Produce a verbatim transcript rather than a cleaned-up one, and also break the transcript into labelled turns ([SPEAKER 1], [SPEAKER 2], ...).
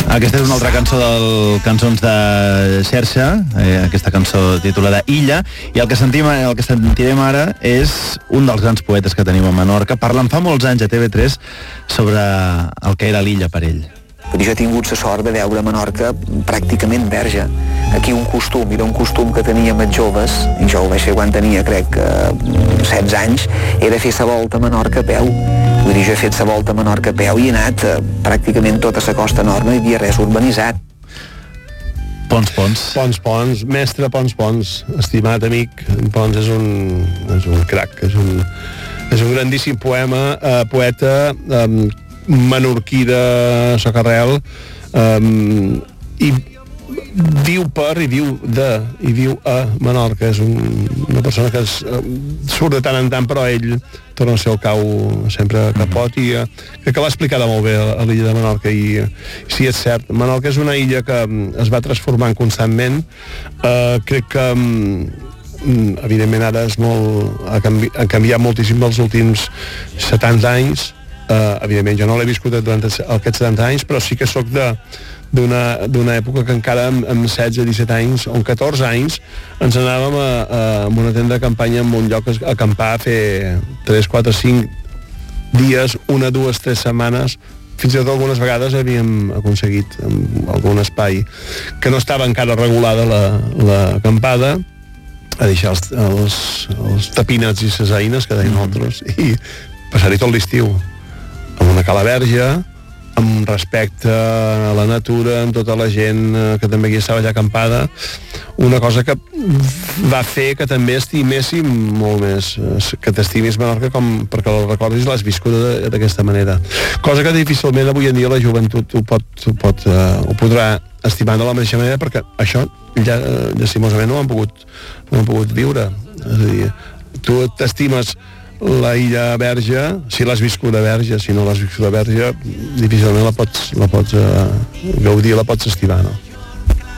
[SPEAKER 1] Aquesta és una altra cançó del Cançons de Xerxa, eh, aquesta cançó titulada Illa, i el que sentim, el que sentirem ara és un dels grans poetes que tenim a Menorca, parlant fa molts anys a T V tres sobre el que era l'illa per ell.
[SPEAKER 2] Jo he tingut la sort de veure Menorca pràcticament verge. Aquí un costum, era un costum que teníem els joves, i jo ho vaig fer quan tenia, crec, setze anys, era fer la volta a Menorca a peu. Vull dir, jo he fet la volta a Menorca a peu i he anat eh, pràcticament tota la costa nord, no hi havia res urbanitzat.
[SPEAKER 1] Pons, Pons.
[SPEAKER 3] Pons, Pons, mestre Pons, Pons, estimat amic, Pons és un, és un crac, és un, és un grandíssim poema, eh, poeta, eh, menorquí de Socarrel, eh, i viu per i viu de i viu a Menorca. És un, una persona que es, eh, surt de tant en tant, però ell torna a ser el cau sempre que pot, i eh, crec que l'ha explicada molt bé a, a l'illa de Menorca. I eh, sí, és cert, Menorca és una illa que es va transformant constantment. eh, crec que mm, evidentment ara és molt, ha, canvi, ha canviat moltíssim els últims setanta anys. eh, evidentment jo no l'he viscut durant aquests setanta anys, però sí que sóc de d'una, d'una època que encara amb, amb setze, disset anys o amb catorze anys ens anàvem a, a, a una tenda de campanya en un lloc a acampar, a fer tres, quatre, cinc dies, una, dues, tres setmanes. Fins i tot algunes vegades havíem aconseguit algun espai que no estava encara regulada l'acampada, a deixar els, els, els tapinats i les eines que deien altres, i passar-hi tot l'estiu amb una cala verge, amb respecte a la natura, amb tota la gent que també aquí estava allà acampada, una cosa que va fer que també estiméssim molt més, que t'estimis Menorca com perquè la recordis, l'has viscut d'aquesta manera. Cosa que difícilment avui en dia la joventut ho, pot, ho, pot, uh, ho podrà estimar de la mateixa manera, perquè això ja, llastimosament no ho han pogut, no ho han pogut viure. És a dir, tu t'estimes la illa verge, si l'has viscut a verge, si no l'has viscut a verge, difícilment la pots, la pots uh, gaudir, la pots estimar, no?